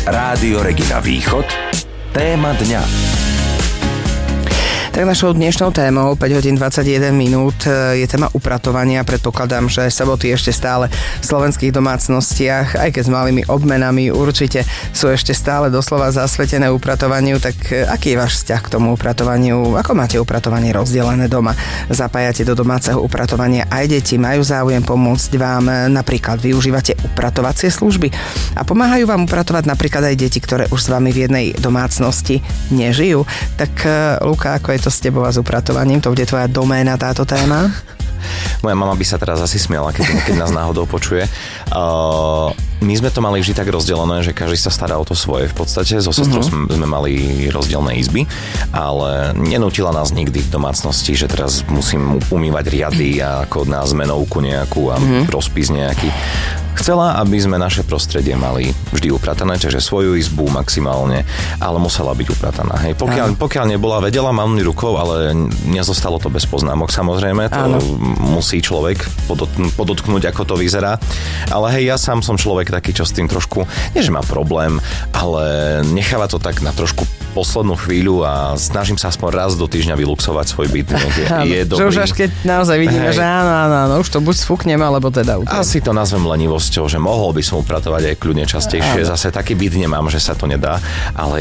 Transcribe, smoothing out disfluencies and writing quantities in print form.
Rádio Regina Východ. Téma dňa. Tak našou dnešnou témou 5 hodín 21 minút je téma upratovania. Predpokladám, že soboty ešte stále v slovenských domácnostiach, aj keď s malými obmenami, určite sú ešte stále doslova zasvetené upratovaniu. Tak aký je váš vzťah k tomu upratovaniu? Ako máte upratovanie rozdelené doma? Zapájate do domáceho upratovania aj deti? Majú záujem pomôcť vám? Napríklad využívate upratovacie služby? A pomáhajú vám upratovať napríklad aj deti, ktoré už s vami v jednej domácnosti nežijú? Tak Luka, ako je to s tebou a s upratovaním? To bude tvoja doména, táto téma? Moja mama by sa teraz asi smiala, keď nás náhodou počuje. My sme to mali vždy tak rozdelené, že každý sa stará o to svoje. V podstate so sestrou sme mali rozdielne izby, ale nenútila nás nikdy v domácnosti, že teraz musím umývať riady a ako na zmenovku nejakú a rozpis nejaký. Chcela, aby sme naše prostredie mali vždy upratané, čiže svoju izbu maximálne, ale musela byť uprataná. Hej. Pokiaľ nebola, vedela mávnuť rukou, ale nezostalo to bez poznámok, samozrejme. To musí človek podotknúť, ako to vyzerá. Ale hej, ja sám som človek taký, čo s tým trošku, nie že má problém, ale necháva to tak na trošku poslednú chvíľu a snažím sa aspoň raz do týždňa vyluxovať svoj byt. Je dobrý. Že už až keď naozaj vidíme, že áno, už to buď sfúkneme, alebo teda utriem. Asi to nazvem lenivosťou, že mohol by som upratovať aj kľudne častejšie. Zase taký byt nemám, že sa to nedá, ale